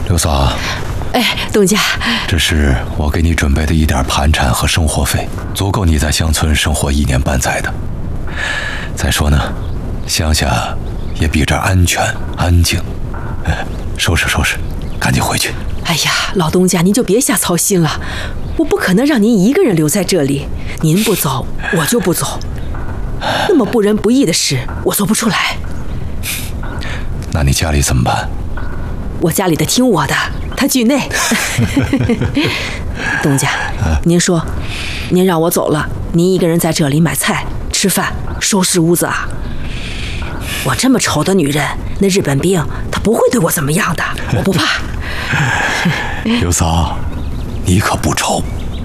刘嫂， 哎，东家， 这是我给你准备的一点盘缠和生活费，足够你在乡村生活1年半载的。再说呢，乡下也比这儿安全安静。收拾收拾，赶紧回去。 哎呀，老东家，您就别瞎操心了，我不可能让您一个人留在这里，您不走，我就不走。那么不仁不义的事，我做不出来。 那你家里怎么办？ 我家里的听我的，他惧内。东家，您说，您让我走了，您一个人在这里买菜、吃饭、收拾屋子啊？我这么丑的女人，那日本兵他不会对我怎么样的，我不怕。 刘嫂，你可不丑。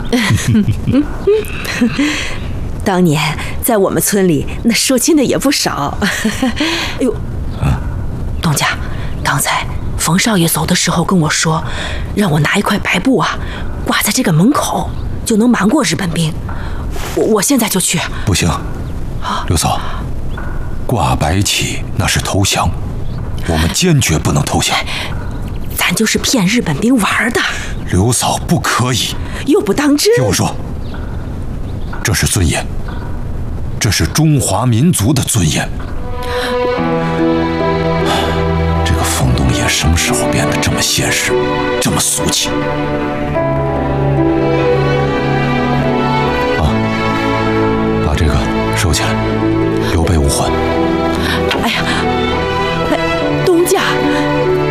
当年在我们村里，那说亲的也不少。哎呦，东家，刚才冯少爷走的时候跟我说，让我拿一块白布啊，挂在这个门口，就能瞒过日本兵。我现在就去。 不行，刘嫂，挂白旗那是投降，我们坚决不能投降。 咱就是骗日本兵玩的。 刘嫂不可以， 又不当真。 听我说，这是尊严，这是中华民族的尊严。这个冯东野什么时候变得这么现实，这么俗气？